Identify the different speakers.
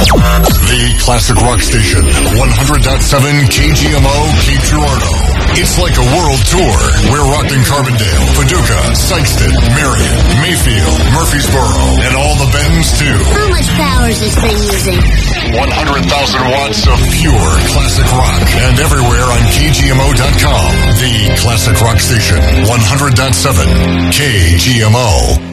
Speaker 1: The Classic Rock Station, 100.7 KGMO, Cape Girardeau. It's like a world tour. We're rocking Carbondale, Paducah, Sykeston, Marion, Mayfield, Murfreesboro, and all the Bentons too.
Speaker 2: How much power is this thing using?
Speaker 1: 100,000 watts of pure classic rock. And everywhere on KGMO.com. The Classic Rock Station, 100.7 KGMO.